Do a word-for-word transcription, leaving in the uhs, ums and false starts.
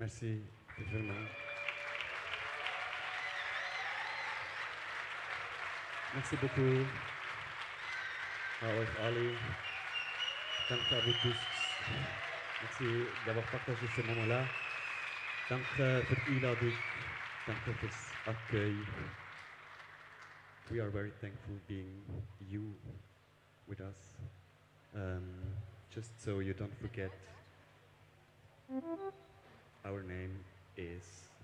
Merci vraiment. Merci beaucoup à euch alle. Danke à vous tous. Merci d'avoir partagé ce moment-là. Danke für die Einladung. Danke fürs Accueil. We are very thankful being you with us. Um, just so you don't forget, our name is